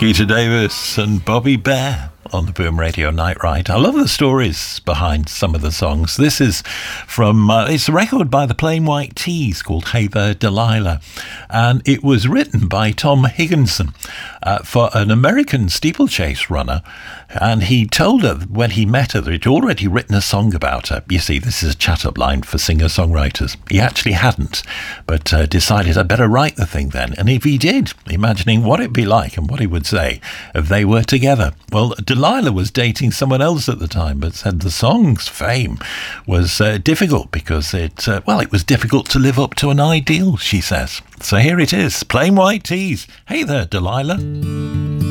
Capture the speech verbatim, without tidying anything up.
Skeeter Davis and Bobby Bear on the Boom Radio Night Ride. I love the stories behind some of the songs. This is from, uh, it's a record by the Plain White T's called Hey There Delilah, and it was written by Tom Higginson uh, for an American steeplechase runner, and he told her when he met her that he'd already written a song about her. You see, this is a chat-up line for singer-songwriters. He actually hadn't, but uh, decided I'd better write the thing then, and if he did, imagining what it'd be like and what he would say if they were together. Well, Delilah was dating someone else at the time, but said the song's fame was uh, difficult because it, uh, well, it was difficult to live up to an ideal, she says. So here it is, Plain White T's. Hey There, Delilah.